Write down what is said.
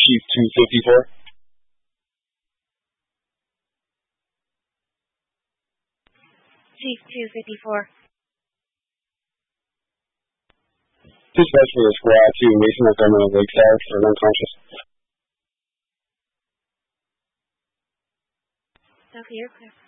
Chief 254. Chief 254. Dispatch for the squad to Mason Montgomery of Lakeside for unconscious. Okay, you're clear.